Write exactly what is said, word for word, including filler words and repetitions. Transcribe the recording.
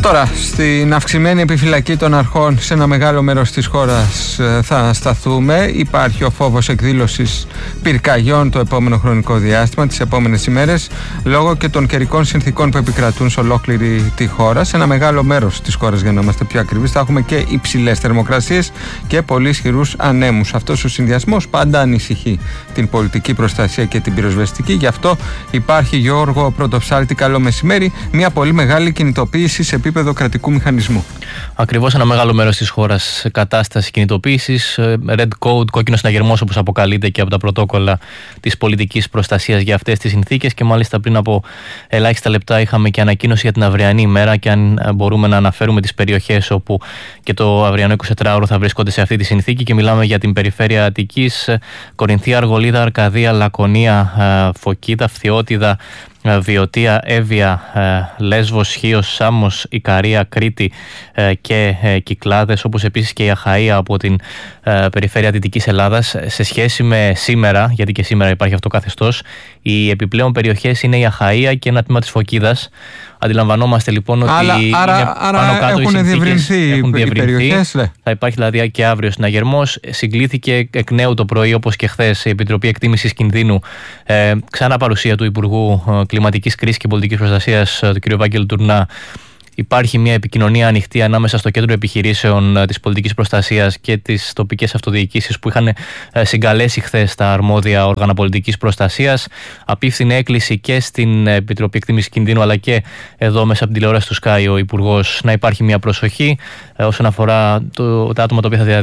Τώρα, στην αυξημένη επιφυλακή των αρχών σε ένα μεγάλο μέρος της χώρας θα σταθούμε. Υπάρχει ο φόβος εκδήλωσης πυρκαγιών το επόμενο χρονικό διάστημα, τις επόμενες ημέρες, λόγω και των καιρικών συνθήκων που επικρατούν σε ολόκληρη τη χώρα. Σε ένα μεγάλο μέρος της χώρας, για να είμαστε πιο ακριβείς, θα έχουμε και υψηλές θερμοκρασίες και πολύ ισχυρούς ανέμους. Αυτός ο συνδυασμός πάντα ανησυχεί την πολιτική προστασία και την πυροσβεστική. Γι' αυτό υπάρχει, Γιώργο Πρωτοψάλτη, καλό μεσημέρι, μια πολύ μεγάλη κινητοποίηση σε επίπεδο κρατικού μηχανισμού. Ακριβώς, ένα μεγάλο μέρος της χώρας σε κατάσταση κινητοποίησης. Red Code, κόκκινος συναγερμός, όπως αποκαλείται και από τα πρωτόκολλα της πολιτικής προστασίας για αυτές τις συνθήκες. Και μάλιστα πριν από ελάχιστα λεπτά είχαμε και ανακοίνωση για την αυριανή ημέρα. Και αν μπορούμε να αναφέρουμε τις περιοχές όπου και το αυριανό εικοσιτετράωρο θα βρίσκονται σε αυτή τη συνθήκη, και μιλάμε για την περιφέρεια Αττικής, Κορινθία, Αργολίδα, Αρκαδία, Λακωνία, Φωκίδα, Φθιώτιδα, Βιωτία, Εύβοια, Λέσβος, Χίος, Σάμος, Ικαρία, Κρήτη και Κυκλάδες, όπως επίσης και η Αχαΐα από την περιφέρεια Δυτικής Ελλάδας. Σε σχέση με σήμερα, γιατί και σήμερα υπάρχει αυτό το καθεστώς, οι επιπλέον περιοχές είναι η Αχαΐα και ένα τμήμα της Φωκίδας. Αντιλαμβανόμαστε λοιπόν ότι άρα, είναι άρα, πάνω κάτω έχουν οι συνθήκες, διευρυνθεί έχουν διευρυνθεί. Οι περιοχές, ναι. Θα υπάρχει δηλαδή και αύριο συναγερμός. Συγκλήθηκε εκ νέου το πρωί, όπως και χθες, η Επιτροπή Εκτίμησης Κινδύνου. Ε, ξανά παρουσία του Υπουργού Κλιματικής Κρίσης και Πολιτικής Προστασίας, του κ. Ευάγγελου Τουρνά. Υπάρχει μια επικοινωνία ανοιχτή ανάμεσα στο Κέντρο Επιχειρήσεων της Πολιτικής Προστασίας και τις τοπικές αυτοδιοικήσεις που είχαν συγκαλέσει χθες τα αρμόδια όργανα πολιτικής προστασίας. Απίφθινε έκκληση και στην Επιτροπή Εκτίμησης Κινδύνου, αλλά και εδώ μέσα από την τηλεόραση του Sky ο Υπουργός, να υπάρχει μια προσοχή όσον αφορά το, τα άτομα τα οποία θα